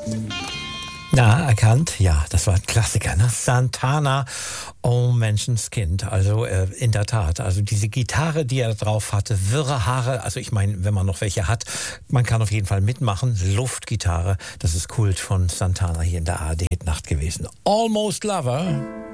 Na, erkannt? Ja, das war ein Klassiker, ne? Santana, Oh Menschenskind. Also in der Tat, also diese Gitarre, die er drauf hatte, wirre Haare, also ich meine, wenn man noch welche hat, man kann auf jeden Fall mitmachen. Luftgitarre, das ist Kult von Santana hier in der ARD-Nacht gewesen. Almost Lover.